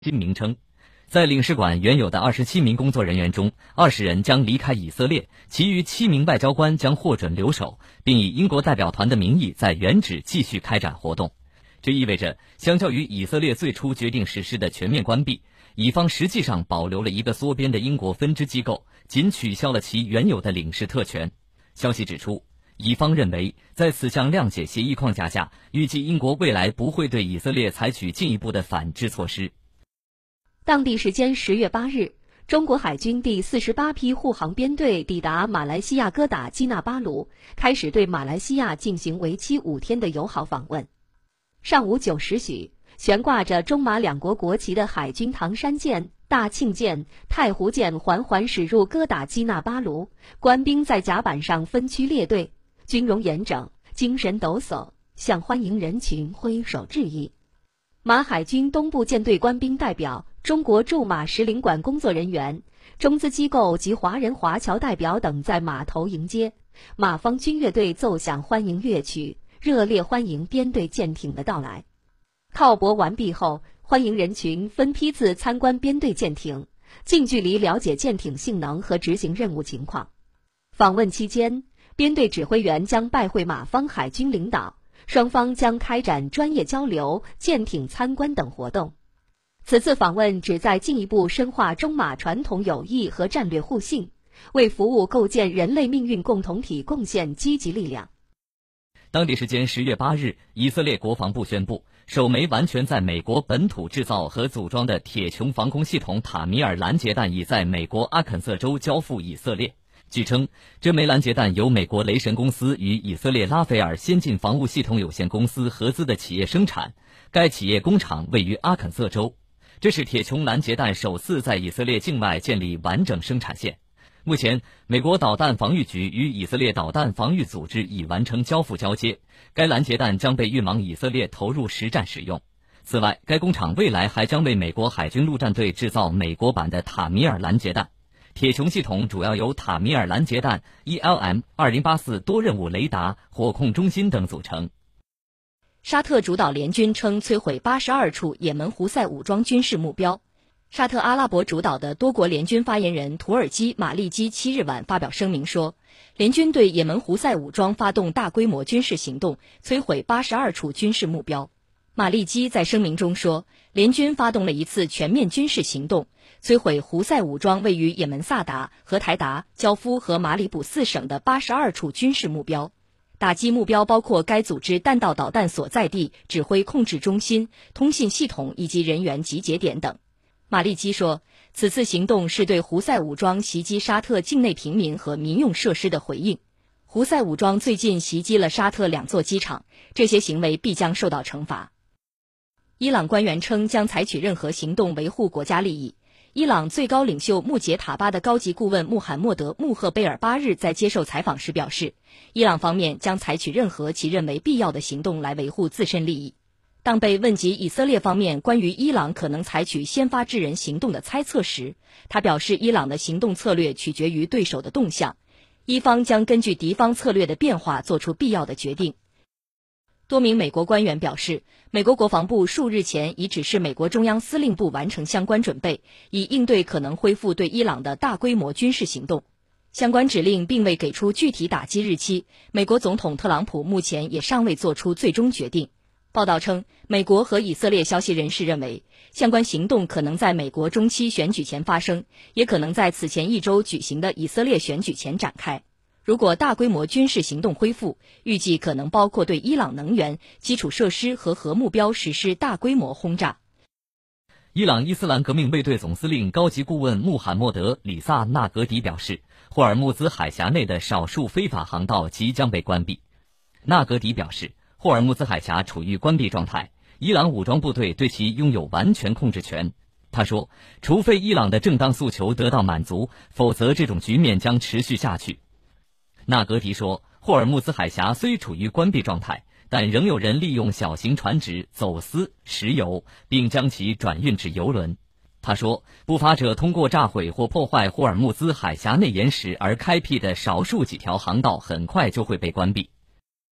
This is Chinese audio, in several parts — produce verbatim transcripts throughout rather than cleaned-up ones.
新名称。在领事馆原有的二十七名工作人员中，二十人将离开以色列，其余七名外交官将获准留守，并以英国代表团的名义在原址继续开展活动。这意味着，相较于以色列最初决定实施的全面关闭，以方实际上保留了一个缩编的英国分支机构，仅取消了其原有的领事特权。消息指出，以方认为，在此项谅解协议框架下，预计英国未来不会对以色列采取进一步的反制措施。 当地时间十月八日，中国海军第四十八批护航编队抵达马来西亚哥打基纳巴鲁，开始对马来西亚进行为期五天的友好访问。上午九时许，悬挂着中马两国国旗的海军唐山舰、大庆舰、太湖舰缓缓驶入哥打基纳巴鲁，官兵在甲板上分区列队，军容严整，精神抖擞，向欢迎人群挥手致意。马海军东部舰队官兵代表、中国驻马使领馆工作人员、中资机构及华人华侨代表等在码头迎接，马方军乐队奏响欢迎乐曲，热烈欢迎编队舰艇的到来。靠泊完毕后，欢迎人群分批次参观编队舰艇，近距离了解舰艇性能和执行任务情况。访问期间，编队指挥员将拜会马方海军领导，双方将开展专业交流、舰艇参观等活动。此次访问旨在进一步深化中马传统友谊和战略互信，为服务构建人类命运共同体贡献积极力量。 当地时间十月八日，以色列国防部宣布，首枚完全在美国本土制造和组装的铁穹防空系统塔米尔拦截弹已在美国阿肯色州交付以色列。据称，这枚拦截弹由美国雷神公司与以色列拉斐尔先进防务系统有限公司合资的企业生产，该企业工厂位于阿肯色州。这是铁穹拦截弹首次在以色列境外建立完整生产线。目前，美国导弹防御局与以色列导弹防御组织已完成交付交接，该拦截弹将被运往以色列投入实战使用。此外，该工厂未来还将为美国海军陆战队制造美国版的塔米尔拦截弹。铁穹系统主要由塔米尔拦截弹 E L M 二零八四多任务雷达、火控中心等组成。 沙特主导联军称摧毁八十二处也门胡塞武装军事目标。沙特阿拉伯主导的多国联军发言人土耳其马利基七日晚发表声明说，联军对也门胡塞武装发动大规模军事行动，摧毁八十二处军事目标。马利基在声明中说，联军发动了一次全面军事行动，摧毁胡塞武装位于也门萨达、荷台达、焦夫和马里卜四省的八十二处军事目标。打击目标包括该组织弹道导弹所在地、指挥控制中心、通信系统以及人员集结点等。马利基说，此次行动是对胡塞武装袭击沙特境内平民和民用设施的回应。胡塞武装最近袭击了沙特两座机场，这些行为必将受到惩罚。伊朗官员称将采取任何行动维护国家利益。伊朗最高领袖穆杰塔巴的高级顾问穆罕默德·穆赫贝尔八日在接受采访时表示，伊朗方面将采取任何其认为必要的行动来维护自身利益。当被问及以色列方面关于伊朗可能采取先发制人行动的猜测时，他表示伊朗的行动策略取决于对手的动向，伊方将根据敌方策略的变化做出必要的决定。多名美国官员表示，美国国防部数日前已指示美国中央司令部完成相关准备，以应对可能恢复对伊朗的大规模军事行动。相关指令并未给出具体打击日期，美国总统特朗普目前也尚未做出最终决定。报道称，美国和以色列消息人士认为，相关行动可能在美国中期选举前发生，也可能在此前一周举行的以色列选举前展开。如果大规模军事行动恢复，预计可能包括对伊朗能源、基础设施和核目标实施大规模轰炸。 伊朗伊斯兰革命卫队总司令高级顾问穆罕默德·里萨纳格迪表示，霍尔木兹海峡内的少数非法航道即将被关闭。纳格迪表示，霍尔木兹海峡处于关闭状态，伊朗武装部队对其拥有完全控制权。他说，除非伊朗的正当诉求得到满足，否则这种局面将持续下去。纳格迪说，霍尔木兹海峡虽处于关闭状态，但仍有人利用小型船只走私石油，并将其转运至油轮。他说，不法者通过炸毁或破坏霍尔木兹海峡内岩石而开辟的少数几条航道很快就会被关闭。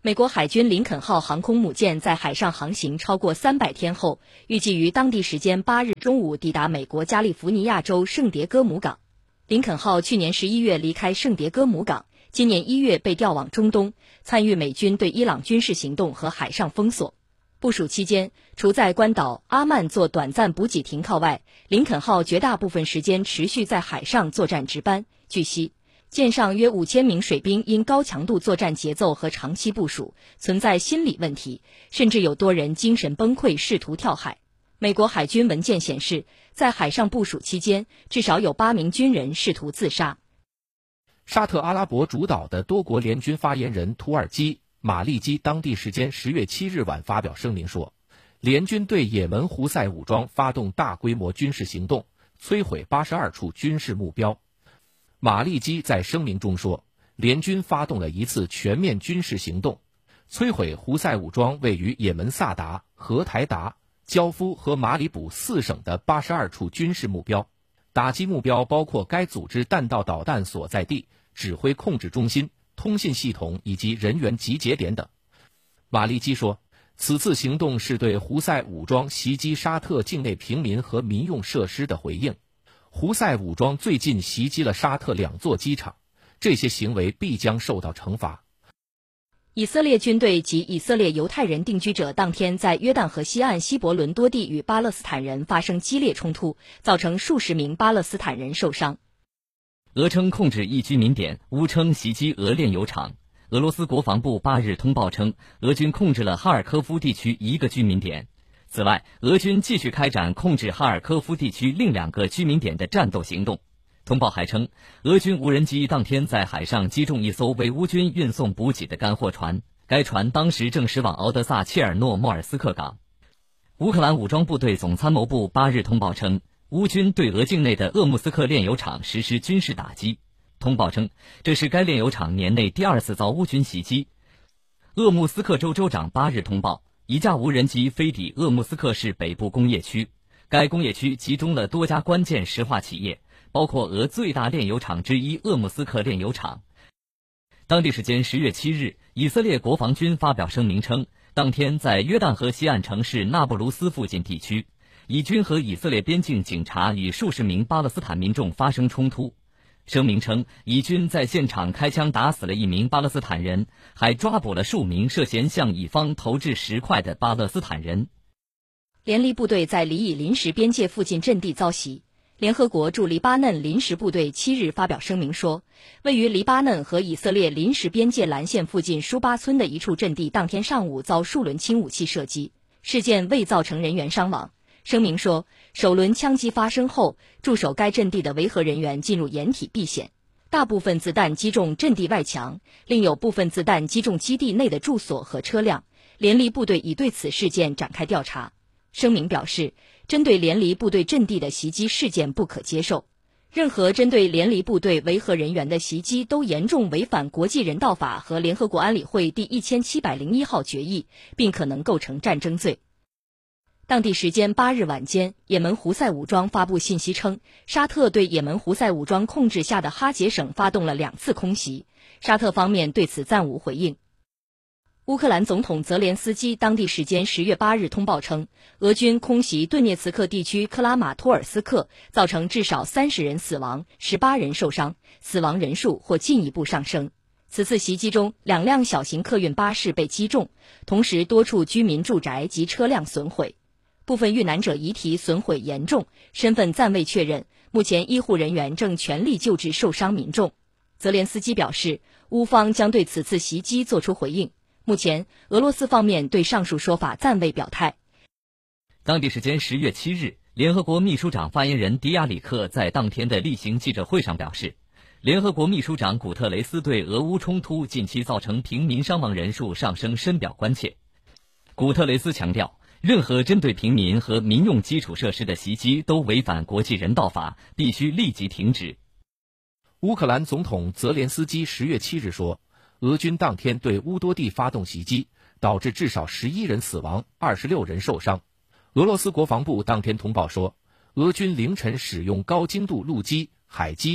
美国海军林肯号航空母舰在海上航行超过三百天后，预计于当地时间八日中午抵达美国加利福尼亚州圣迭戈姆港。林肯号去年十一月离开圣迭戈姆港，今年一月被调往中东，参与美军对伊朗军事行动和海上封锁。部署期间，除在关岛阿曼做短暂补给停靠外，林肯号绝大部分时间持续在海上作战值班。据悉，舰上约五千名水兵因高强度作战节奏和长期部署，存在心理问题，甚至有多人精神崩溃，试图跳海。美国海军文件显示，在海上部署期间，至少有八名军人试图自杀。 沙特阿拉伯主导的多国联军发言人土耳其马利基当地时间十月七日晚发表声明说，联军对也门胡塞武装发动大规模军事行动，摧毁八十二处军事目标。马利基在声明中说，联军发动了一次全面军事行动，摧毁胡塞武装位于也门萨达、荷台达、焦夫和马里卜四省的八十二处军事目标，打击目标包括该组织弹道导弹所在地、指挥控制中心、通信系统以及人员集结点等。马利基说，此次行动是对胡塞武装袭击沙特境内平民和民用设施的回应。胡塞武装最近袭击了沙特两座机场，这些行为必将受到惩罚。 以色列军队及以色列犹太人定居者当天在约旦河西岸西伯伦多地与巴勒斯坦人发生激烈冲突，造成数十名巴勒斯坦人受伤。 俄称控制一居民点，乌称袭击俄炼油厂。俄罗斯国防部八日通报称，俄军控制了哈尔科夫地区一个居民点。此外，俄军继续开展控制哈尔科夫地区另两个居民点的战斗行动。通报还称，俄军无人机当天在海上击中一艘为乌军运送补给的干货船，该船当时正驶往敖德萨切尔诺莫尔斯克港。乌克兰武装部队总参谋部八日通报称，乌军对俄境内的鄂木斯克炼油厂实施军事打击。通报称，这是该炼油厂年内第二次遭乌军袭击。鄂木斯克州州长八日通报，一架无人机飞抵鄂木斯克市北部工业区，该工业区集中了多家关键石化企业，包括俄最大炼油厂之一鄂木斯克炼油厂。当地时间十月七日，以色列国防军发表声明称，当天在约旦河西岸城市纳布卢斯附近地区，以军和以色列边境警察与数十名巴勒斯坦民众发生冲突。声明称，以军在现场开枪打死了一名巴勒斯坦人，还抓捕了数名涉嫌向以方投掷石块的巴勒斯坦人。 联黎部队在黎以临时边界附近阵地遭袭。联合国驻黎巴嫩临时部队七日发表声明说，位于黎巴嫩和以色列临时边界蓝线附近舒巴村的一处阵地当天上午遭数轮轻武器射击，事件未造成人员伤亡。声明说，首轮枪击发生后，驻守该阵地的维和人员进入掩体避险，大部分子弹击中阵地外墙，另有部分子弹击中基地内的住所和车辆。联黎部队已对此事件展开调查。声明表示，针对联黎部队阵地的袭击事件不可接受，任何针对联黎部队维和人员的袭击都严重违反国际人道法和联合国安理会第一千七百零一号决议，并可能构成战争罪。当地时间八日晚间，也门胡塞武装发布信息称，沙特对也门胡塞武装控制下的哈杰省发动了两次空袭，沙特方面对此暂无回应。乌克兰总统泽连斯基当地时间十月八日通报称，俄军空袭顿涅茨克地区克拉马托尔斯克，造成至少三十人死亡，十八人受伤，死亡人数或进一步上升。此次袭击中，两辆小型客运巴士被击中，同时多处居民住宅及车辆损毁。部分遇难者遗体损毁严重，身份暂未确认，目前医护人员正全力救治受伤民众。泽连斯基表示，乌方将对此次袭击作出回应。目前，俄罗斯方面对上述说法暂未表态。 当地时间十月七日，联合国秘书长发言人迪亚里克在当天的例行记者会上表示，联合国秘书长古特雷斯对俄乌冲突近期造成平民伤亡人数上升深表关切。古特雷斯强调，任何针对平民和民用基础设施的袭击都违反国际人道法，必须立即停止。 乌克兰总统泽连斯基十月七日说，俄军当天对乌多地发动袭击，导致至少十一人死亡，二十六人受伤。俄罗斯国防部当天通报说，俄军凌晨使用高精度陆基、海基、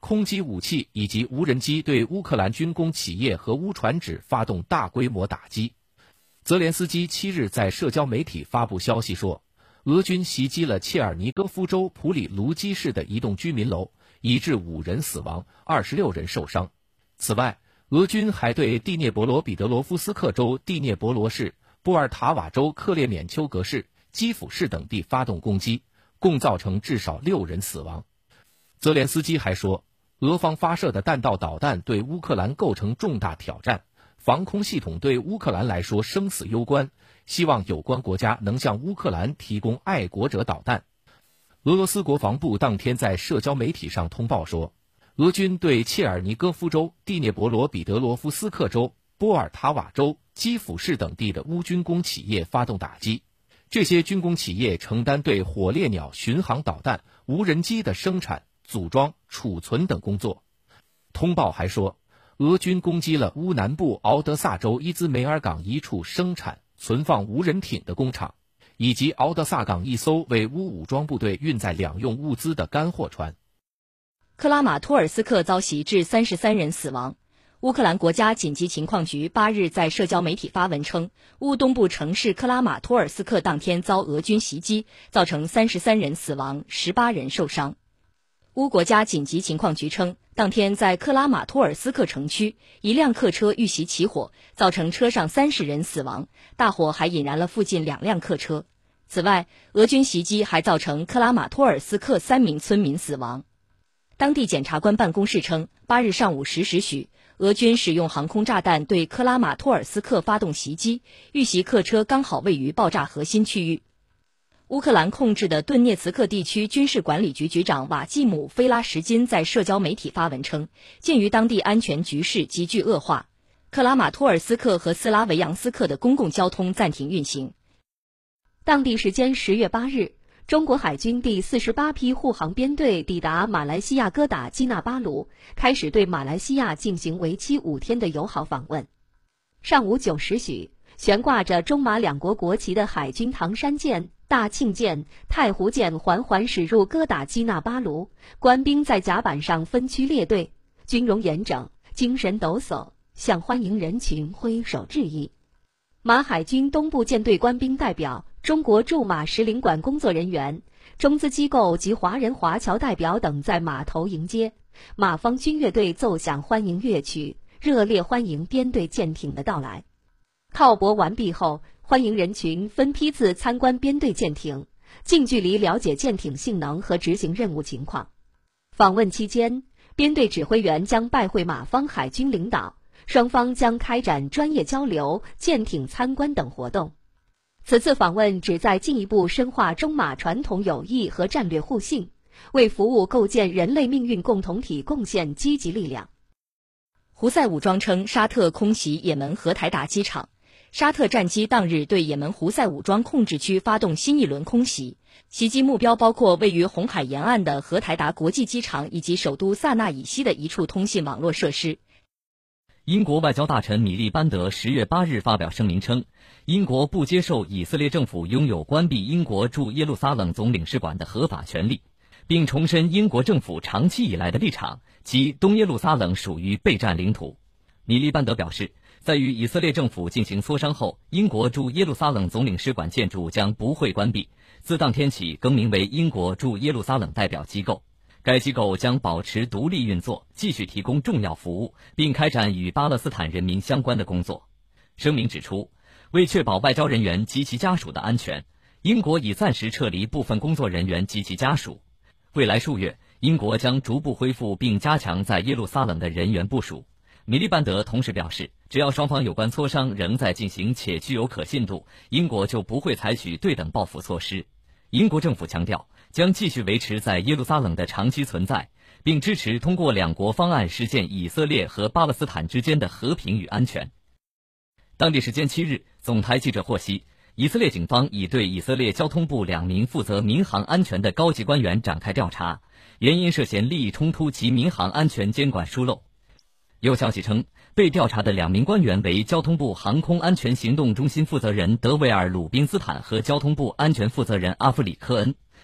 空击武器以及无人机对乌克兰军工企业和乌船只发动大规模打击。泽连斯基七日在社交媒体发布消息说，俄军袭击了切尔尼戈夫州普里卢基市的一栋居民楼，已致五人死亡，二十六人受伤。此外，俄军还对第聂伯罗彼得罗夫斯克州第聂伯罗市、波尔塔瓦州克列缅丘格市、基辅市等地发动攻击，共造成至少六人死亡。泽连斯基还说，俄方发射的弹道导弹对乌克兰构成重大挑战，防空系统对乌克兰来说生死攸关，希望有关国家能向乌克兰提供爱国者导弹。俄罗斯国防部当天在社交媒体上通报说，俄军对切尔尼戈夫州、第聂伯罗彼得罗夫斯克州、波尔塔瓦州、基辅市等地的乌军工企业发动打击，这些军工企业承担对火烈鸟巡航导弹、无人机的生产、组装、储存等工作。通报还说，俄军攻击了乌南部敖德萨州伊兹梅尔港一处生产、存放无人艇的工厂，以及敖德萨港一艘为乌武装部队运载两用物资的干货船。 克拉马托尔斯克遭袭致三十三人死亡。乌克兰国家紧急情况局八日在社交媒体发文称，乌东部城市克拉马托尔斯克当天遭俄军袭击，造成三十三人死亡，十八人受伤。乌国家紧急情况局称，当天在克拉马托尔斯克城区，一辆客车遇袭起火，造成车上三十人死亡，大火还引燃了附近两辆客车。此外，俄军袭击还造成克拉马托尔斯克三名村民死亡。当地检察官办公室称，八日上午十时许，俄军使用航空炸弹对克拉马托尔斯克发动袭击，遇袭客车刚好位于爆炸核心区域。乌克兰控制的顿涅茨克地区军事管理局局长瓦季姆·菲拉什金在社交媒体发文称，鉴于当地安全局势急剧恶化，克拉马托尔斯克和斯拉维扬斯克的公共交通暂停运行。 当地时间十月八日，中国海军第四十八批护航编队抵达马来西亚哥打基纳巴鲁，开始对马来西亚进行为期五天的友好访问。上午九时许，悬挂着中马两国国旗的海军唐山舰、大庆舰、太湖舰缓缓驶入哥打基纳巴鲁，官兵在甲板上分区列队，军容严整，精神抖擞，向欢迎人群挥手致意。马海军东部舰队官兵代表、中国驻马使领馆工作人员、中资机构及华人华侨代表等在码头迎接，马方军乐队奏响欢迎乐曲，热烈欢迎编队舰艇的到来。靠泊完毕后，欢迎人群分批次参观编队舰艇，近距离了解舰艇性能和执行任务情况。访问期间，编队指挥员将拜会马方海军领导，双方将开展专业交流、舰艇参观等活动。此次访问旨在进一步深化中马传统友谊和战略互信，为服务构建人类命运共同体贡献积极力量。 胡塞武装称沙特空袭也门荷台达机场。沙特战机当日对也门胡塞武装控制区发动新一轮空袭，袭击目标包括位于红海沿岸的荷台达国际机场以及首都萨那以西的一处通信网络设施。 英国外交大臣米利班德十月八日发表声明称，英国不接受以色列政府拥有关闭英国驻耶路撒冷总领事馆的合法权利，并重申英国政府长期以来的立场，即东耶路撒冷属于备战领土。米利班德表示，在与以色列政府进行磋商后，英国驻耶路撒冷总领事馆建筑将不会关闭，自当天起更名为英国驻耶路撒冷代表机构。该机构将保持独立运作，继续提供重要服务，并开展与巴勒斯坦人民相关的工作。声明指出，为确保外交人员及其家属的安全，英国已暂时撤离部分工作人员及其家属。未来数月，英国将逐步恢复并加强在耶路撒冷的人员部署。米利班德同时表示，只要双方有关磋商仍在进行且具有可信度，英国就不会采取对等报复措施。英国政府强调，将继续维持在耶路撒冷的长期存在，并支持通过两国方案实现以色列和巴勒斯坦之间的和平与安全。当地时间七日，总台记者获悉，以色列警方已对以色列交通部两名负责民航安全的高级官员展开调查，原因涉嫌利益冲突及民航安全监管疏漏。有消息称，被调查的两名官员为交通部航空安全行动中心负责人德维尔·鲁宾斯坦和交通部安全负责人阿弗里科恩。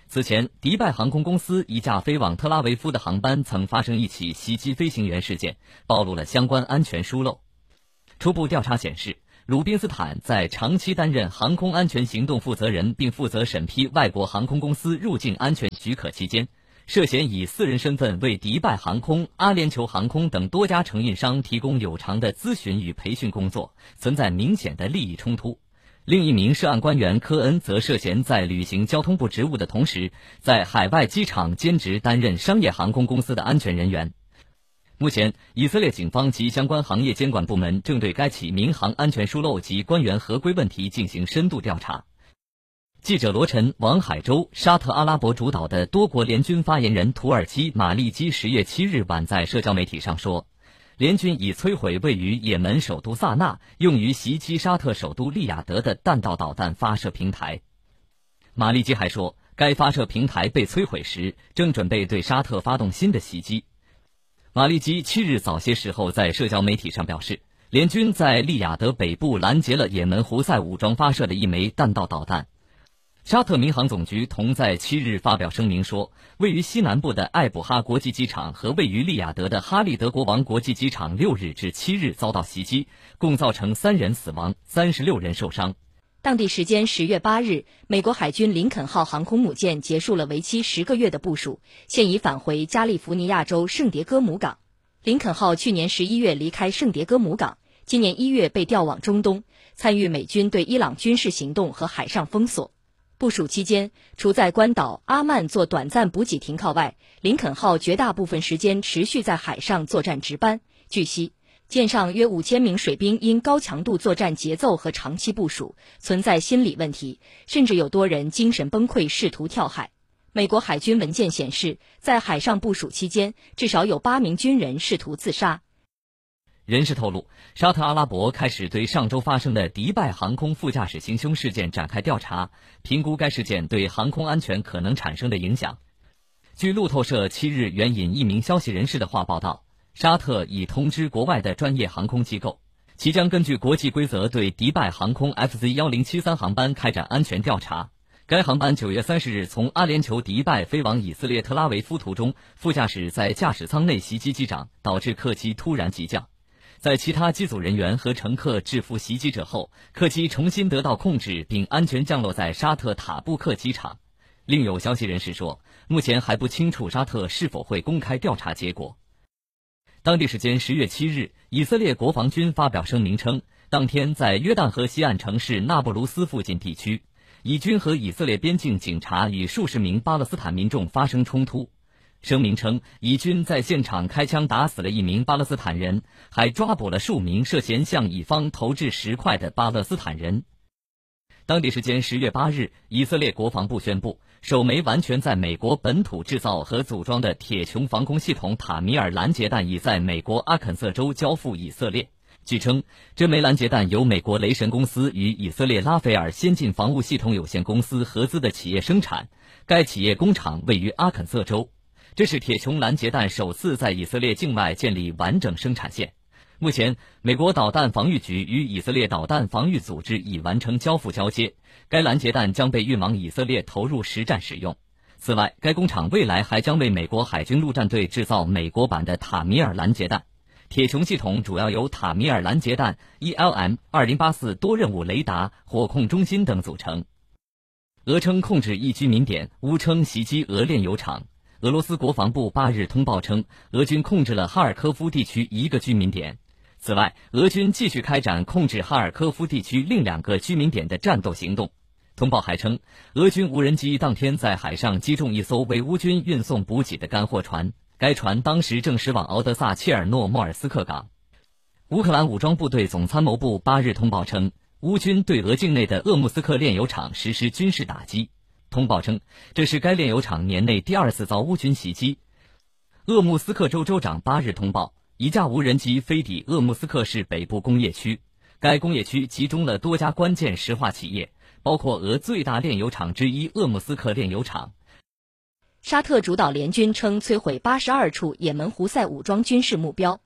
此前，迪拜航空公司一架飞往特拉维夫的航班曾发生一起袭击飞行员事件，暴露了相关安全疏漏。初步调查显示，鲁宾斯坦在长期担任航空安全行动负责人并负责审批外国航空公司入境安全许可期间，涉嫌以私人身份为迪拜航空、阿联酋航空等多家承运商提供有偿的咨询与培训工作，存在明显的利益冲突。另一名涉案官员科恩则涉嫌在履行交通部职务的同时，在海外机场兼职担任商业航空公司的安全人员。目前，以色列警方及相关行业监管部门正对该起民航安全疏漏及官员合规问题进行深度调查。记者罗晨、王海洲，沙特阿拉伯主导的多国联军发言人土耳其马利基十月七日晚在社交媒体上说，联军已摧毁位于也门首都萨那用于袭击沙特首都利雅得的弹道导弹发射平台。马利基还说，该发射平台被摧毁时正准备对沙特发动新的袭击。马利基七日早些时候在社交媒体上表示，联军在利雅得北部拦截了也门胡塞武装发射的一枚弹道导弹。沙特民航总局同在七日发表声明说，位于西南部的艾卜哈国际机场和位于利雅得的哈利德国王国际机场六日至七日遭到袭击，共造成三人死亡，三十六人受伤。 当地时间十月八日，美国海军林肯号航空母舰结束了为期十个月的部署，现已返回加利福尼亚州圣迭戈姆港。林肯号去年十一月离开圣迭戈姆港，今年一月被调往中东，参与美军对伊朗军事行动和海上封锁。部署期间，除在关岛阿曼做短暂补给停靠外，林肯号绝大部分时间持续在海上作战值班。据悉，舰上约五千名水兵因高强度作战节奏和长期部署，存在心理问题，甚至有多人精神崩溃，试图跳海。美国海军文件显示，在海上部署期间，至少有八名军人试图自杀。 人士透露，沙特阿拉伯开始对上周发生的迪拜航空副驾驶行凶事件展开调查，评估该事件对航空安全可能产生的影响。据路透社七日援引一名消息人士的话报道，沙特已通知国外的专业航空机构，其将根据国际规则对迪拜航空 F Z 一零七三航班开展安全调查。该航班九月三十日从阿联酋迪拜飞往以色列特拉维夫途中，副驾驶在驾驶舱内袭击机长，导致客机突然急降。在其他机组人员和乘客制服袭击者后，客机重新得到控制并安全降落在沙特塔布克机场。另有消息人士说，目前还不清楚沙特是否会公开调查结果。当地时间十月七日，以色列国防军发表声明称，当天在约旦河西岸城市那不卢斯附近地区，以军和以色列边境警察与数十名巴勒斯坦民众发生冲突。声明称，以军在现场开枪打死了一名巴勒斯坦人，还抓捕了数名涉嫌向以方投掷石块的巴勒斯坦人。当地时间十月八日，以色列国防部宣布，首枚完全在美国本土制造和组装的铁穹防空系统塔米尔拦截弹已在美国阿肯色州交付以色列。据称，这枚拦截弹由美国雷神公司与以色列拉斐尔先进防务系统有限公司合资的企业生产，该企业工厂位于阿肯色州。这是铁穹拦截弹首次在以色列境外建立完整生产线。目前，美国导弹防御局与以色列导弹防御组织已完成交付交接，该拦截弹将被运往以色列投入实战使用。此外，该工厂未来还将为美国海军陆战队制造美国版的塔米尔拦截弹。铁穹系统主要由塔米尔拦截弹、E L M 二零八四多任务雷达、火控中心等组成。俄称控制一居民点，乌称袭击俄炼油厂。俄罗斯国防部八日通报称，俄军控制了哈尔科夫地区一个居民点。此外，俄军继续开展控制哈尔科夫地区另两个居民点的战斗行动。通报还称，俄军无人机当天在海上击中一艘为乌军运送补给的干货船，该船当时正驶往敖德萨切尔诺莫尔斯克港。乌克兰武装部队总参谋部八日通报称，乌军对俄境内的鄂木斯克炼油厂实施军事打击。通报称，这是该炼油厂年内第二次遭乌军袭击。鄂木斯克州州长八日通报，一架无人机飞抵鄂木斯克市北部工业区，该工业区集中了多家关键石化企业，包括俄最大炼油厂之一鄂木斯克炼油厂。 沙特主导联军称摧毁八十二处也门胡塞武装军事目标。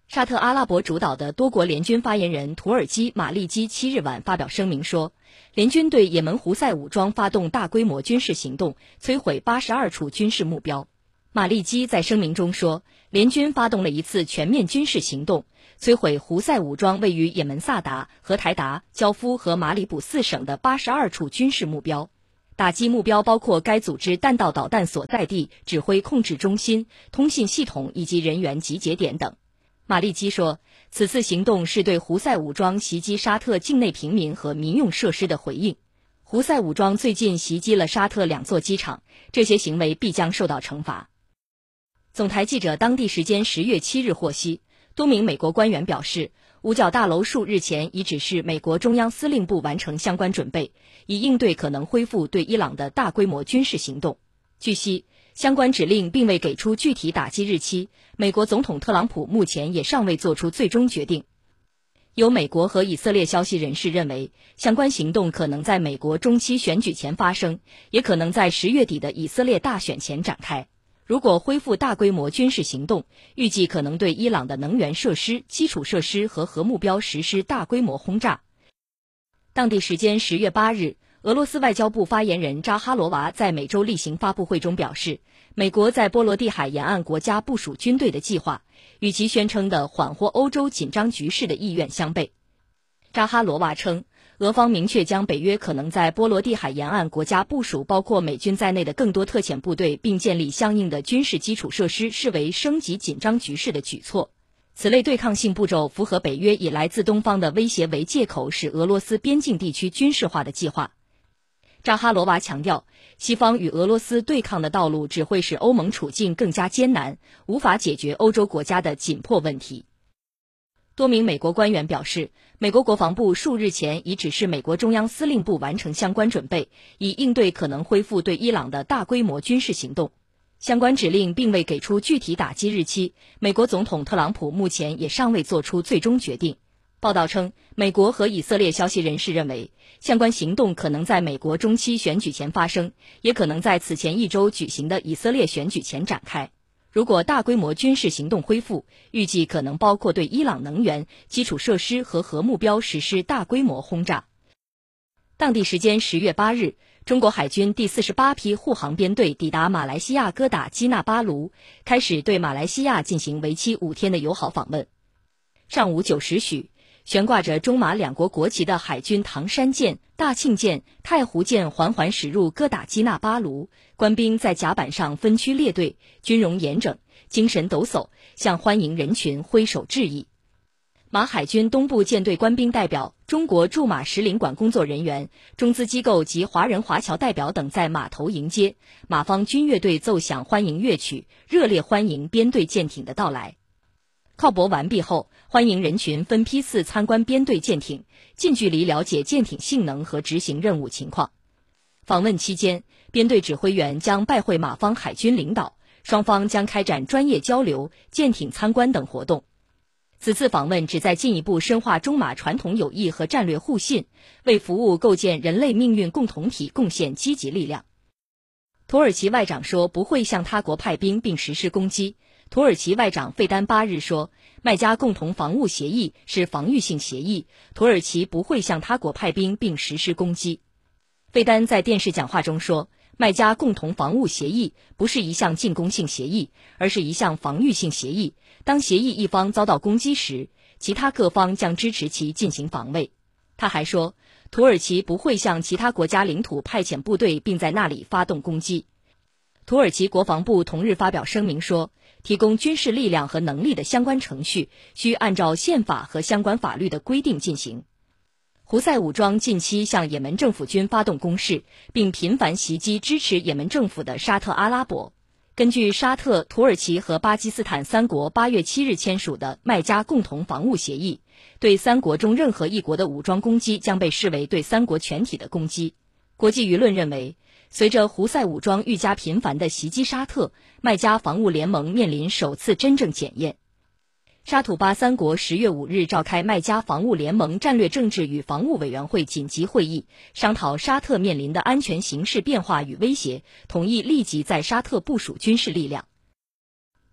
沙特阿拉伯主导的多国联军发言人土耳其马利基七日晚发表声明说，联军对也门胡塞武装发动大规模军事行动，摧毁八十二处军事目标。马利基在声明中说，联军发动了一次全面军事行动，摧毁胡塞武装位于也门萨达、和台达、焦夫和马里卜四省的八十二处军事目标。打击目标包括该组织弹道导弹所在地、指挥控制中心、通信系统以及人员集结点等。马利基说，此次行动是对胡塞武装袭击沙特境内平民和民用设施的回应。胡塞武装最近袭击了沙特两座机场，这些行为必将受到惩罚。总台记者当地时间十月七日获悉，多名美国官员表示，五角大楼数日前已指示美国中央司令部完成相关准备，以应对可能恢复对伊朗的大规模军事行动。据悉，相关指令并未给出具体打击日期，美国总统特朗普目前也尚未做出最终决定。有美国和以色列消息人士认为，相关行动可能在美国中期选举前发生，也可能在十月底的以色列大选前展开。如果恢复大规模军事行动，预计可能对伊朗的能源设施、基础设施和核目标实施大规模轰炸。当地时间十月八日，俄罗斯外交部发言人扎哈罗娃在每周例行发布会中表示，美国在波罗的海沿岸国家部署军队的计划，与其宣称的缓和欧洲紧张局势的意愿相悖。扎哈罗娃称，俄方明确将北约可能在波罗的海沿岸国家部署包括美军在内的更多特遣部队，并建立相应的军事基础设施，视为升级紧张局势的举措。此类对抗性步骤符合北约以来自东方的威胁为借口使俄罗斯边境地区军事化的计划。扎哈罗娃强调，西方与俄罗斯对抗的道路只会使欧盟处境更加艰难，无法解决欧洲国家的紧迫问题。多名美国官员表示，美国国防部数日前已指示美国中央司令部完成相关准备，以应对可能恢复对伊朗的大规模军事行动。相关指令并未给出具体打击日期，美国总统特朗普目前也尚未做出最终决定。报道称，美国和以色列消息人士认为，相关行动可能在美国中期选举前发生，也可能在此前一周举行的以色列选举前展开。如果大规模军事行动恢复，预计可能包括对伊朗能源、基础设施和核目标实施大规模轰炸。当地时间十月八日，中国海军第四十八批护航编队抵达马来西亚哥打基纳巴卢，开始对马来西亚进行为期五天的友好访问。上午九时许，悬挂着中马两国国旗的海军唐山舰、大庆舰、太湖舰缓缓驶入哥打基纳巴卢，官兵在甲板上分区列队，军容严整，精神抖擞，向欢迎人群挥手致意。马海军东部舰队官兵代表、中国驻马使领馆工作人员、中资机构及华人华侨代表等在码头迎接，马方军乐队奏响欢迎乐曲，热烈欢迎编队舰艇的到来。靠泊完毕后，欢迎人群分批次参观编队舰艇，近距离了解舰艇性能和执行任务情况。访问期间，编队指挥员将拜会马方海军领导，双方将开展专业交流、舰艇参观等活动。此次访问旨在进一步深化中马传统友谊和战略互信，为服务构建人类命运共同体贡献积极力量。土耳其外长说不会向他国派兵并实施攻击。土耳其外长费丹八日说，麦加共同防务协议是防御性协议，土耳其不会向他国派兵并实施攻击。费丹在电视讲话中说，麦加共同防务协议不是一项进攻性协议，而是一项防御性协议。当协议一方遭到攻击时，其他各方将支持其进行防卫。他还说，土耳其不会向其他国家领土派遣部队并在那里发动攻击。土耳其国防部同日发表声明说，提供军事力量和能力的相关程序需按照宪法和相关法律的规定进行。胡塞武装近期向也门政府军发动攻势，并频繁袭击支持也门政府的沙特阿拉伯。根据沙特、土耳其和巴基斯坦三国八月七日签署的麦加共同防务协议，对三国中任何一国的武装攻击将被视为对三国全体的攻击。国际舆论认为，随着胡塞武装愈加频繁地袭击沙特，麦加防务联盟面临首次真正检验。沙土巴三国十月五日召开麦加防务联盟战略政治与防务委员会紧急会议，商讨沙特面临的安全形势变化与威胁，同意立即在沙特部署军事力量。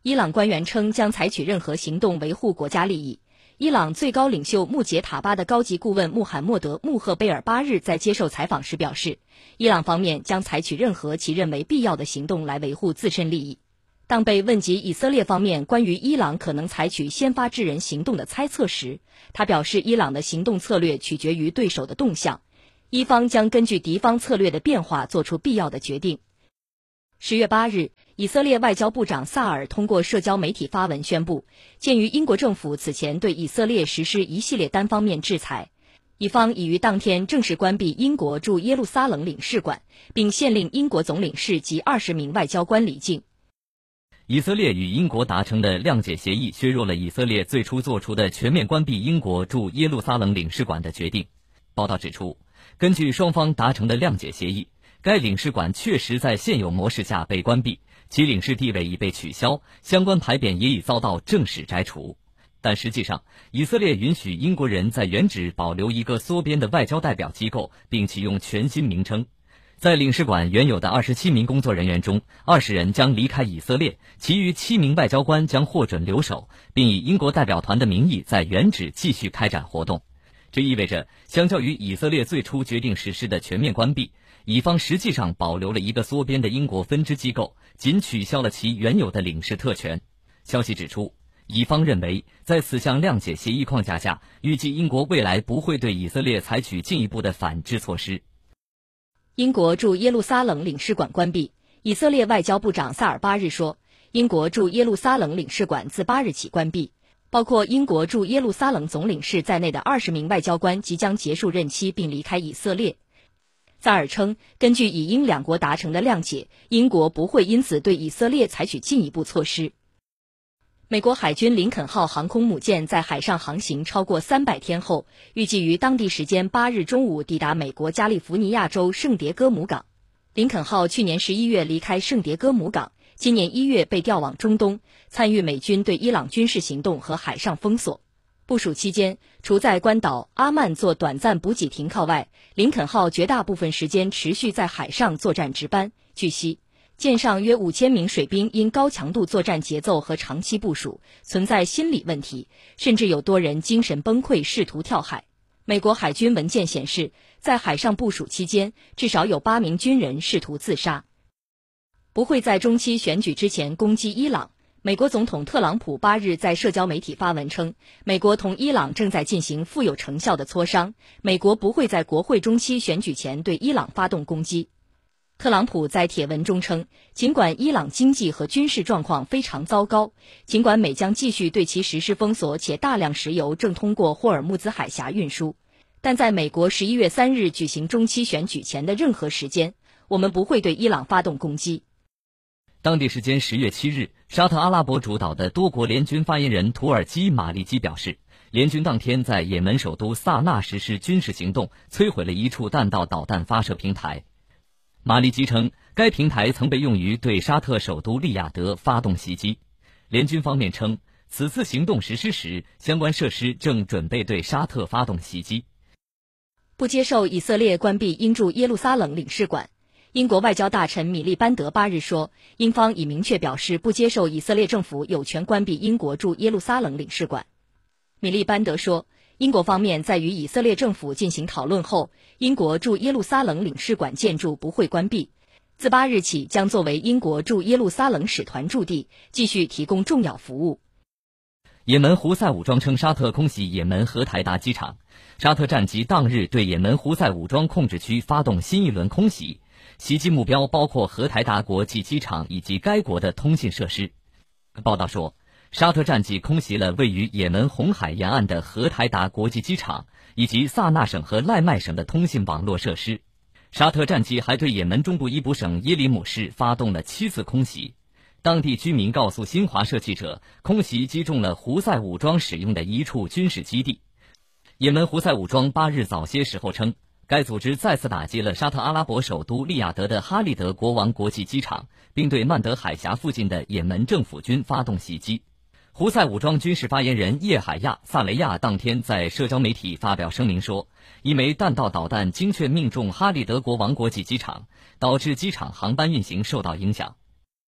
伊朗官员称将采取任何行动维护国家利益。伊朗最高领袖穆杰塔巴的高级顾问穆罕默德·穆赫贝尔巴日在接受采访时表示，伊朗方面将采取任何其认为必要的行动来维护自身利益。当被问及以色列方面关于伊朗可能采取先发制人行动的猜测时，他表示伊朗的行动策略取决于对手的动向，伊方将根据敌方策略的变化做出必要的决定。十月八日，以色列外交部长萨尔通过社交媒体发文宣布，鉴于英国政府此前对以色列实施一系列单方面制裁，以方已于当天正式关闭英国驻耶路撒冷领事馆，并限令英国总领事及二十名外交官离境。 以色列与英国达成的谅解协议削弱了以色列最初做出的全面关闭英国驻耶路撒冷领事馆的决定。报道指出，根据双方达成的谅解协议，该领事馆确实在现有模式下被关闭，其领事地位已被取消，相关牌匾也已遭到正式摘除。但实际上，以色列允许英国人在原址保留一个缩编的外交代表机构，并启用全新名称。在领事馆原有的二十七名工作人员中，二十人将离开以色列，其余七名外交官将获准留守，并以英国代表团的名义在原址继续开展活动。这意味着，相较于以色列最初决定实施的全面关闭，以方实际上保留了一个缩编的英国分支机构，仅取消了其原有的领事特权。消息指出，以方认为，在此项谅解协议框架下，预计英国未来不会对以色列采取进一步的反制措施。 英国驻耶路撒冷领事馆关闭，以色列外交部长萨尔巴日说，英国驻耶路撒冷领事馆自八日起关闭，包括英国驻耶路撒冷总领事在内的二十名外交官即将结束任期并离开以色列。萨尔称，根据以英两国达成的谅解，英国不会因此对以色列采取进一步措施。美国海军林肯号航空母舰在海上航行超过三百天后，预计于当地时间八日中午抵达美国加利福尼亚州圣迭戈姆港。林肯号去年十一月离开圣迭戈姆港，今年一月被调往中东，参与美军对伊朗军事行动和海上封锁。部署期间，除在关岛阿曼做短暂补给停靠外，林肯号绝大部分时间持续在海上作战值班。据悉，舰上约五千名水兵因高强度作战节奏和长期部署存在心理问题，甚至有多人精神崩溃，试图跳海。美国海军文件显示，在海上部署期间，至少有八名军人试图自杀。不会在中期选举之前攻击伊朗。美国总统特朗普八日在社交媒体发文称，美国同伊朗正在进行富有成效的磋商，美国不会在国会中期选举前对伊朗发动攻击。特朗普在帖文中称，尽管伊朗经济和军事状况非常糟糕，尽管美将继续对其实施封锁，且大量石油正通过霍尔木兹海峡运输，但在美国十一月三日举行中期选举前的任何时间，我们不会对伊朗发动攻击。 当地时间十月七日，沙特阿拉伯主导的多国联军发言人土耳其马利基表示，联军当天在也门首都萨那实施军事行动，摧毁了一处弹道导弹发射平台。马利基称，该平台曾被用于对沙特首都利雅得发动袭击。联军方面称，此次行动实施时，相关设施正准备对沙特发动袭击。 不接受以色列关闭英驻耶路撒冷领事馆。英国外交大臣米利班德八日说，英方已明确表示不接受以色列政府有权关闭英国驻耶路撒冷领事馆。米利班德说，英国方面在与以色列政府进行讨论后，英国驻耶路撒冷领事馆建筑不会关闭，自八日起将作为英国驻耶路撒冷使团驻地，继续提供重要服务。 也门胡塞武装称沙特空袭也门荷台达机场，沙特战机当日对也门胡塞武装控制区发动新一轮空袭，袭击目标包括荷台达国际机场以及该国的通信设施。报道说，沙特战机空袭了位于也门红海沿岸的荷台达国际机场以及萨那省和赖麦省的通信网络设施。沙特战机还对也门中部伊卜省耶里姆市发动了七次空袭。当地居民告诉新华社记者，空袭击中了胡塞武装使用的一处军事基地。也门胡塞武装八日早些时候称，该组织再次打击了沙特阿拉伯首都利雅得的哈利德国王国际机场，并对曼德海峡附近的也门政府军发动袭击。胡塞武装军事发言人叶海亚·萨雷亚当天在社交媒体发表声明说，一枚弹道导弹精确命中哈利德国王国际机场，导致机场航班运行受到影响。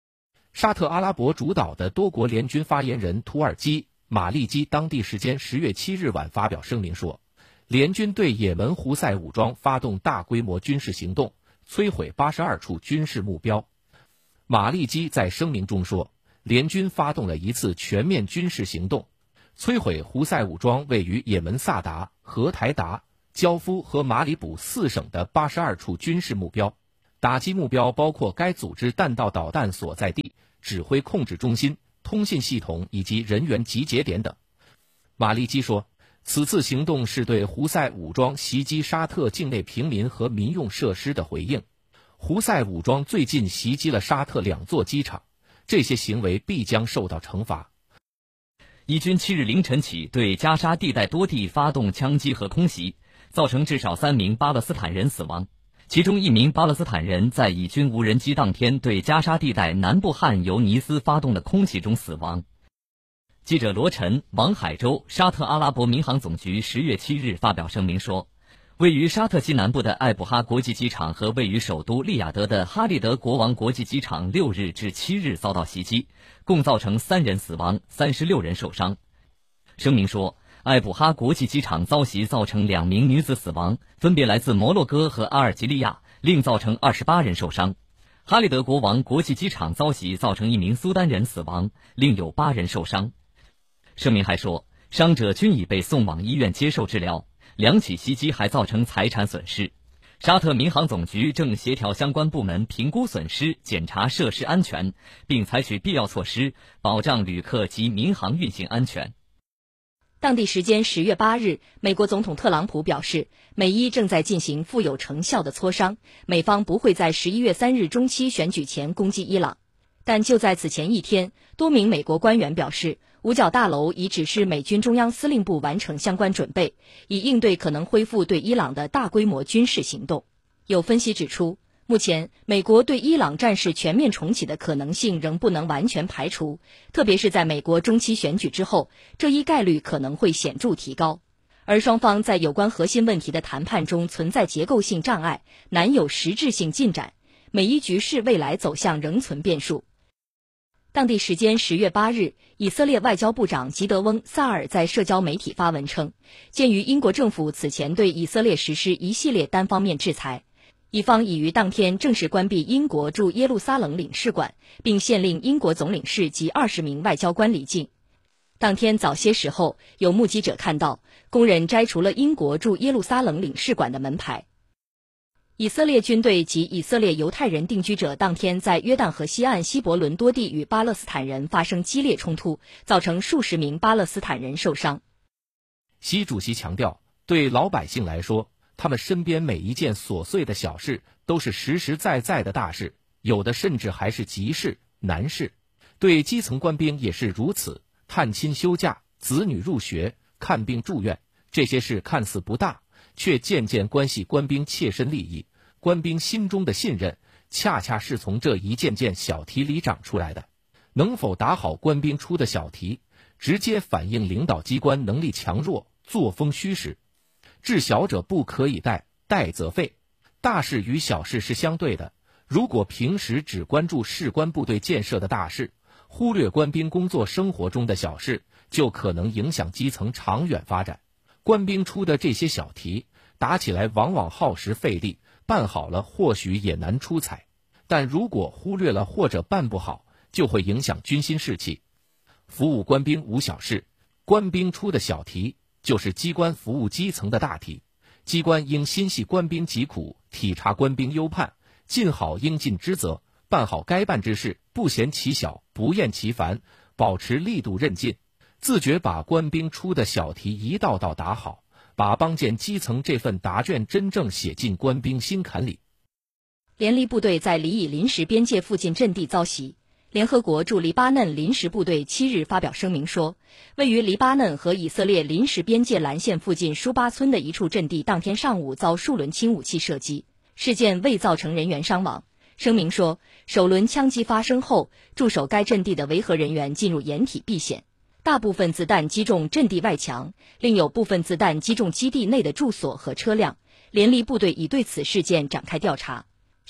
沙特阿拉伯主导的多国联军发言人土耳其马利基当地时间十月七日晚发表声明说，联军对也门胡塞武装发动大规模军事行动，摧毁八十二处军事目标。马利基在声明中说，联军发动了一次全面军事行动，摧毁胡塞武装位于也门萨达、荷台达、焦夫和马里卜四省的八十二处军事目标，打击目标包括该组织弹道导弹所在地、指挥控制中心、通信系统以及人员集结点等。马利基说，此次行动是对胡塞武装袭击沙特境内平民和民用设施的回应。胡塞武装最近袭击了沙特两座机场，这些行为必将受到惩罚。 以军七日凌晨起对加沙地带多地发动枪击和空袭，造成至少三名巴勒斯坦人死亡，其中一名巴勒斯坦人在以军无人机当天对加沙地带南部汉尤尼斯发动的空袭中死亡。记者罗晨、王海洲，沙特阿拉伯民航总局十月七日发表声明说，位于沙特西南部的艾布哈国际机场和位于首都利雅得的哈利德国王国际机场六日至七日遭到袭击，共造成三人死亡，三十六人受伤。声明说，艾布哈国际机场遭袭造成两名女子死亡，分别来自摩洛哥和阿尔及利亚，另造成二十八人受伤。哈利德国王国际机场遭袭造成一名苏丹人死亡，另有八人受伤。声明还说，伤者均已被送往医院接受治疗，两起袭击还造成财产损失。沙特民航总局正协调相关部门评估损失，检查设施安全，并采取必要措施，保障旅客及民航运行安全。 当地时间十月八日，美国总统特朗普表示，美伊正在进行富有成效的磋商，美方不会在十一月三日中期选举前攻击伊朗。但就在此前一天，多名美国官员表示，五角大楼已指示美军中央司令部完成相关准备，以应对可能恢复对伊朗的大规模军事行动。有分析指出，目前美国对伊朗战事全面重启的可能性仍不能完全排除，特别是在美国中期选举之后，这一概率可能会显著提高。而双方在有关核心问题的谈判中存在结构性障碍，难有实质性进展，美伊局势未来走向仍存变数。当地时间十月八日，以色列外交部长吉德翁·萨尔在社交媒体发文称，鉴于英国政府此前对以色列实施一系列单方面制裁，以方已于当天正式关闭英国驻耶路撒冷领事馆，并限令英国总领事及二十名外交官离境。当天早些时候，有目击者看到工人摘除了英国驻耶路撒冷领事馆的门牌。以色列军队及以色列犹太人定居者当天在约旦河西岸希伯伦多地与巴勒斯坦人发生激烈冲突，造成数十名巴勒斯坦人受伤。 习主席强调，对老百姓来说，他们身边每一件琐碎的小事都是实实在在的大事，有的甚至还是急事、难事。对基层官兵也是如此，探亲休假、子女入学、看病住院，这些事看似不大，却渐渐关系官兵切身利益。官兵心中的信任，恰恰是从这一件件小题里长出来的。能否打好官兵出的小题，直接反映领导机关能力强弱、作风虚实。治小者不可以怠，怠则废。大事与小事是相对的，如果平时只关注士官部队建设的大事，忽略官兵工作生活中的小事，就可能影响基层长远发展。官兵出的这些小题，打起来往往耗时费力，办好了或许也难出彩，但如果忽略了或者办不好，就会影响军心士气。服务官兵无小事，官兵出的小题就是机关服务基层的大题。机关应心系官兵疾苦，体察官兵忧盼，尽好应尽之责，办好该办之事，不嫌其小，不厌其烦，保持力度韧劲，自觉把官兵出的小题一道道打好，把帮建基层这份答卷真正写进官兵心坎里。 联黎部队在黎以临时边界附近阵地遭袭。联合国驻黎巴嫩临时部队七日发表声明说，位于黎巴嫩和以色列临时边界蓝线附近舒巴村的一处阵地当天上午遭数轮轻武器射击，事件未造成人员伤亡。声明说，首轮枪击发生后，驻守该阵地的维和人员进入掩体避险，大部分子弹击中阵地外墙，另有部分子弹击中基地内的住所和车辆。联黎部队已对此事件展开调查。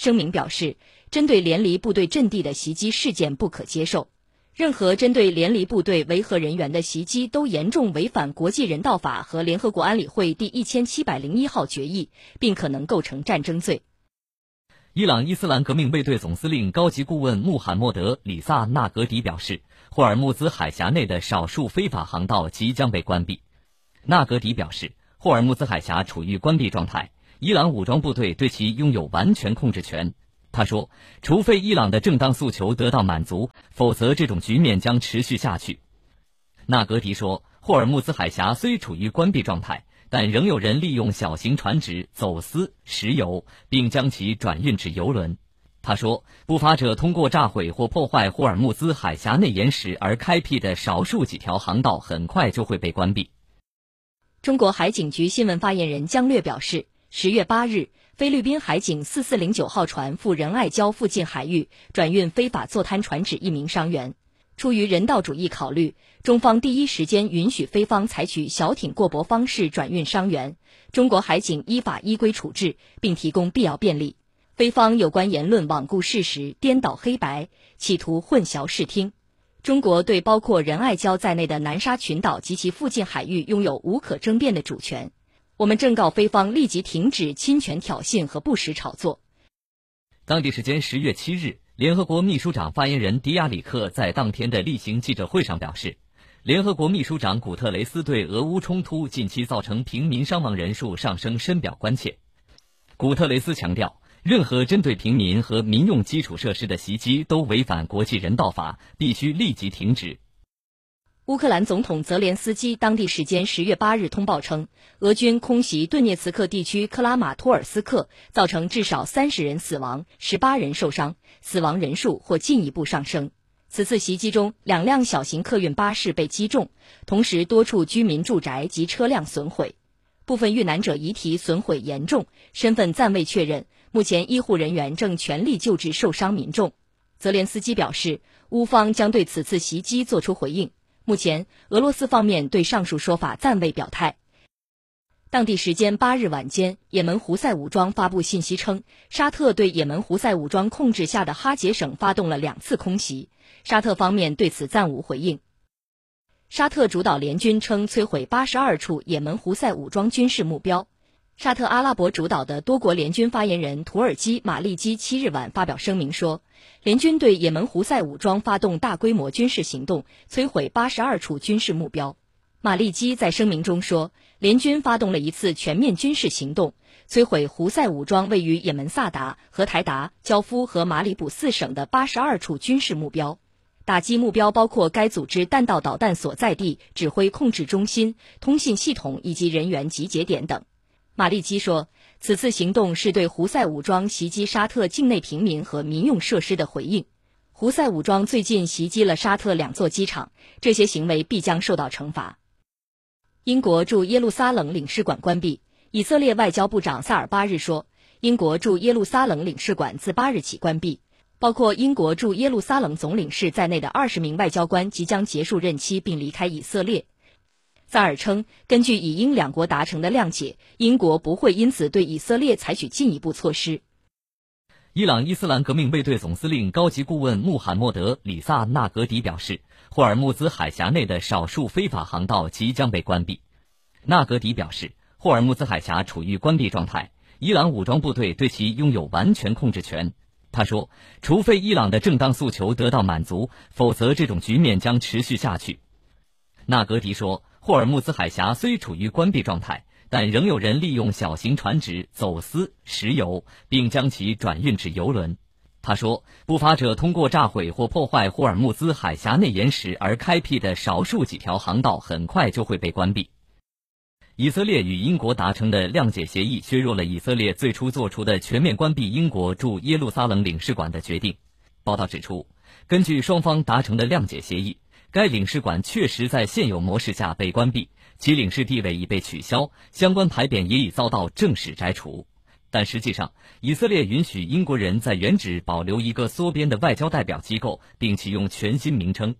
声明表示，针对联黎部队阵地的袭击事件不可接受，任何针对联黎部队维和人员的袭击都严重违反国际人道法和联合国安理会第一千七百零一号决议，并可能构成战争罪。 伊朗伊斯兰革命卫队总司令高级顾问穆罕默德·里萨纳格迪表示，霍尔木兹海峡内的少数非法航道即将被关闭。纳格迪表示，霍尔木兹海峡处于关闭状态，伊朗武装部队对其拥有完全控制权。他说，除非伊朗的正当诉求得到满足，否则这种局面将持续下去。纳格迪说，霍尔木兹海峡虽处于关闭状态，但仍有人利用小型船只走私石油，并将其转运至油轮。他说，不法者通过炸毁或破坏霍尔木兹海峡内岩石而开辟的少数几条航道很快就会被关闭。 中国海警局新闻发言人姜略表示，十月八日，菲律宾海警四四零九号船赴仁爱礁附近海域转运非法坐滩船只一名伤员。出于人道主义考虑，中方第一时间允许菲方采取小艇过驳方式转运伤员，中国海警依法依规处置，并提供必要便利。菲方有关言论罔顾事实、颠倒黑白，企图混淆视听。中国对包括仁爱礁在内的南沙群岛及其附近海域拥有无可争辩的主权。我们正告菲方立即停止侵权挑衅和不实炒作。 当地时间十月七日，联合国秘书长发言人迪亚里克在当天的例行记者会上表示，联合国秘书长古特雷斯对俄乌冲突近期造成平民伤亡人数上升深表关切。古特雷斯强调，任何针对平民和民用基础设施的袭击都违反国际人道法，必须立即停止。 乌克兰总统泽连斯基当地时间十月八日通报称，俄军空袭顿涅茨克地区克拉马托尔斯克，造成至少三十人死亡，十八人受伤，死亡人数或进一步上升。此次袭击中，两辆小型客运巴士被击中，同时多处居民住宅及车辆损毁，部分遇难者遗体损毁严重，身份暂未确认。目前医护人员正全力救治受伤民众。泽连斯基表示，乌方将对此次袭击作出回应。目前，俄罗斯方面对上述说法暂未表态。当地时间八日晚间，也门胡塞武装发布信息称，沙特对也门胡塞武装控制下的哈杰省发动了两次空袭，沙特方面对此暂无回应。沙特主导联军称摧毁八十二处也门胡塞武装军事目标。沙特阿拉伯主导的多国联军发言人土耳其马利基七日晚发表声明说，联军对也门胡塞武装发动大规模军事行动，摧毁八十二处军事目标。马利基在声明中说，联军发动了一次全面军事行动，摧毁胡塞武装位于也门萨达、荷台达、焦夫和马里卜四省的八十二处军事目标。打击目标包括该组织弹道导弹所在地、指挥控制中心、通信系统以及人员集结点等。马利基说，此次行动是对胡塞武装袭击沙特境内平民和民用设施的回应。胡塞武装最近袭击了沙特两座机场，这些行为必将受到惩罚。英国驻耶路撒冷领事馆关闭。以色列外交部长萨尔巴日说，英国驻耶路撒冷领事馆自八日起关闭，包括英国驻耶路撒冷总领事在内的二十名外交官即将结束任期并离开以色列。萨尔称，根据以英两国达成的谅解，英国不会因此对以色列采取进一步措施。 伊朗伊斯兰革命卫队总司令高级顾问穆罕默德·里萨纳格迪表示，霍尔木兹海峡内的少数非法航道即将被关闭。纳格迪表示，霍尔木兹海峡处于关闭状态，伊朗武装部队对其拥有完全控制权。他说，除非伊朗的正当诉求得到满足，否则这种局面将持续下去。纳格迪说，霍尔木兹海峡虽处于关闭状态，但仍有人利用小型船只走私石油，并将其转运至油轮。他说，不法者通过炸毁或破坏霍尔木兹海峡内岩石而开辟的少数几条航道很快就会被关闭。以色列与英国达成的谅解协议削弱了以色列最初做出的全面关闭英国驻耶路撒冷领事馆的决定。报道指出，根据双方达成的谅解协议，该领事馆确实在现有模式下被关闭，其领事地位已被取消，相关牌匾也已遭到正式摘除。但实际上，以色列允许英国人在原址保留一个缩编的外交代表机构，并启用全新名称。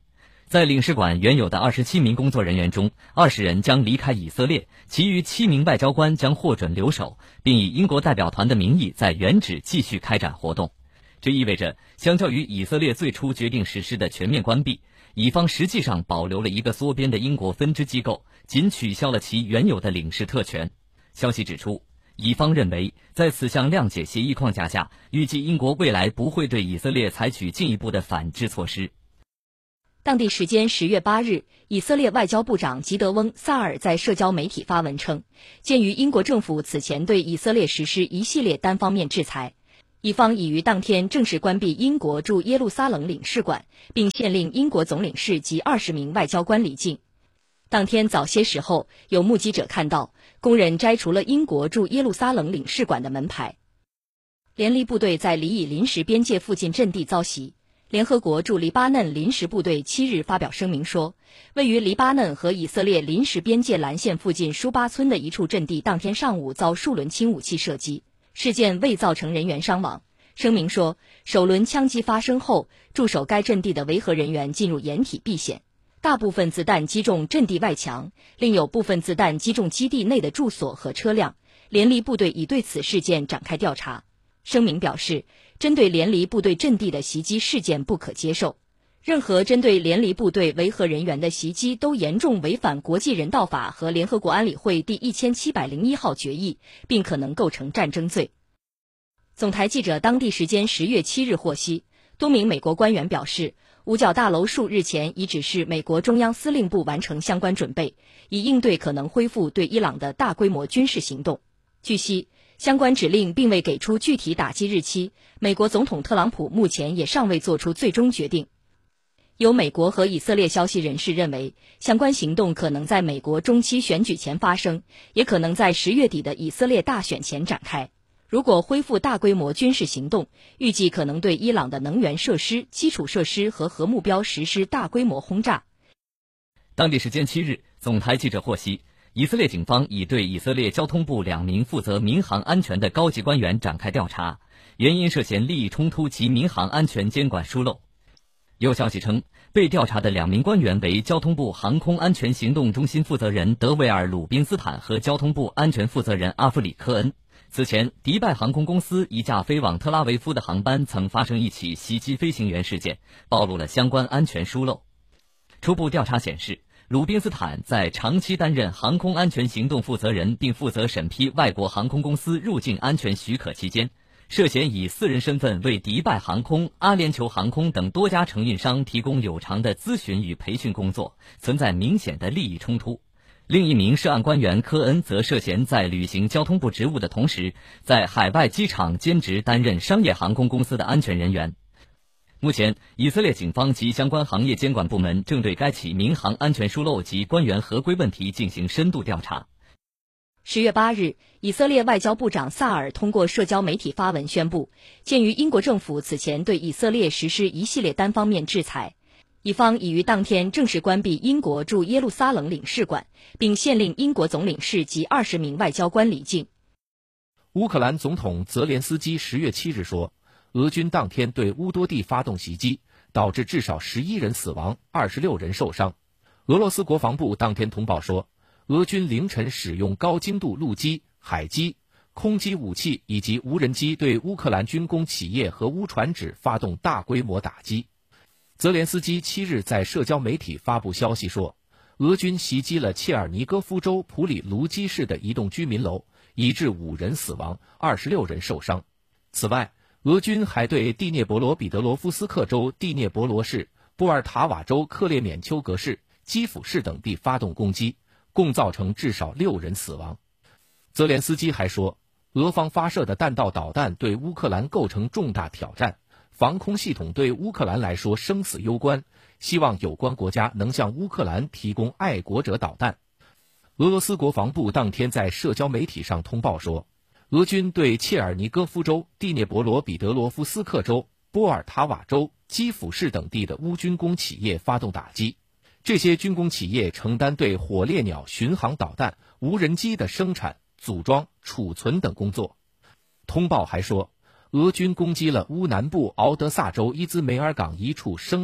在领事馆原有的二十七名工作人员中，二十人将离开以色列，其余七名外交官将获准留守，并以英国代表团的名义在原址继续开展活动。这意味着，相较于以色列最初决定实施的全面关闭，以方实际上保留了一个缩编的英国分支机构，仅取消了其原有的领事特权。消息指出，以方认为，在此项谅解协议框架下，预计英国未来不会对以色列采取进一步的反制措施。 当地时间十月八日，以色列外交部长吉德翁·萨尔在社交媒体发文称，鉴于英国政府此前对以色列实施一系列单方面制裁，以方已于当天正式关闭英国驻耶路撒冷领事馆，并限令英国总领事及二十名外交官离境。当天早些时候，有目击者看到工人摘除了英国驻耶路撒冷领事馆的门牌。联黎部队在黎以临时边界附近阵地遭袭。联合国驻黎巴嫩临时部队七日发表声明说，位于黎巴嫩和以色列临时边界蓝线附近舒巴村的一处阵地当天上午遭数轮轻武器射击，事件未造成人员伤亡。声明说，首轮枪击发生后，驻守该阵地的维和人员进入掩体避险，大部分子弹击中阵地外墙，另有部分子弹击中基地内的住所和车辆。联黎部队已对此事件展开调查。声明表示，针对联黎部队阵地的袭击事件不可接受，任何针对联黎部队维和人员的袭击都严重违反国际人道法和联合国安理会第一千七百零一号决议，并可能构成战争罪。总台记者当地时间十月七日获悉，多名美国官员表示，五角大楼数日前已指示美国中央司令部完成相关准备，以应对可能恢复对伊朗的大规模军事行动。据悉，相关指令并未给出具体打击日期，美国总统特朗普目前也尚未做出最终决定。有美国和以色列消息人士认为，相关行动可能在美国中期选举前发生，也可能在十月底的以色列大选前展开。如果恢复大规模军事行动，预计可能对伊朗的能源设施、基础设施和核目标实施大规模轰炸。 当地时间七日，总台记者获悉，以色列警方已对以色列交通部两名负责民航安全的高级官员展开调查，原因涉嫌利益冲突及民航安全监管疏漏。有消息称，被调查的两名官员为交通部航空安全行动中心负责人德维尔·鲁宾斯坦和交通部安全负责人阿弗里科恩。此前，迪拜航空公司一架飞往特拉维夫的航班曾发生一起袭击飞行员事件，暴露了相关安全疏漏。初步调查显示，鲁宾斯坦在长期担任航空安全行动负责人并负责审批外国航空公司入境安全许可期间，涉嫌以私人身份为迪拜航空、阿联酋航空等多家承运商提供有偿的咨询与培训工作，存在明显的利益冲突。另一名涉案官员科恩则涉嫌在履行交通部职务的同时，在海外机场兼职担任商业航空公司的安全人员。目前，以色列警方及相关行业监管部门正对该起民航安全疏漏及官员合规问题进行深度调查。 十月八日，以色列外交部长萨尔通过社交媒体发文宣布，鉴于英国政府此前对以色列实施一系列单方面制裁，以方已于当天正式关闭英国驻耶路撒冷领事馆，并限令英国总领事及二十名外交官离境。 乌克兰总统泽连斯基十月七日说，俄军当天对乌多地发动袭击，导致至少十一人死亡，二十六人受伤。俄罗斯国防部当天通报说，俄军凌晨使用高精度陆基、海基、空基武器以及无人机对乌克兰军工企业和乌船只发动大规模打击。泽连斯基七日在社交媒体发布消息说，俄军袭击了切尔尼戈夫州普里卢基市的一栋居民楼，以致五人死亡，二十六人受伤。此外，俄军还对第聂伯罗彼得罗夫斯克州第聂伯罗市、波尔塔瓦州克列缅丘格市、基辅市等地发动攻击，共造成至少六人死亡。泽连斯基还说，俄方发射的弹道导弹对乌克兰构成重大挑战，防空系统对乌克兰来说生死攸关，希望有关国家能向乌克兰提供爱国者导弹。俄罗斯国防部当天在社交媒体上通报说，俄军对切尔尼戈夫州、第聂伯罗彼得罗夫斯克州、波尔塔瓦州、基辅市等地的乌军工企业发动打击，这些军工企业承担对火烈鸟巡航导弹、无人机的生产、组装、储存等工作。通报还说，俄军攻击了乌南部敖德萨州伊兹梅尔港一处生产、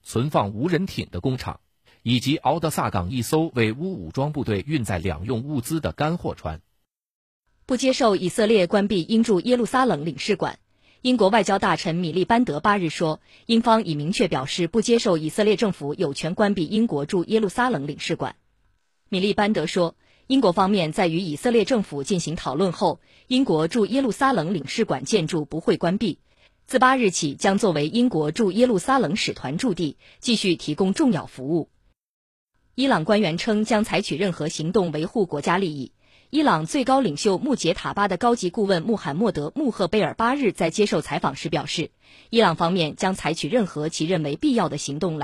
存放无人艇的工厂，以及敖德萨港一艘为乌武装部队运载两用物资的干货船。 不接受以色列关闭英驻耶路撒冷领事馆。英国外交大臣米利班德八日说，英方已明确表示不接受以色列政府有权关闭英国驻耶路撒冷领事馆。米利班德说，英国方面在与以色列政府进行讨论后，英国驻耶路撒冷领事馆建筑不会关闭，自八日起将作为英国驻耶路撒冷使团驻地，继续提供重要服务。伊朗官员称将采取任何行动维护国家利益。伊朗最高领袖穆杰塔巴的高级顾问穆罕默德·穆赫贝尔八日在接受采访时表示，伊朗方面将采取任何其认为必要的行动来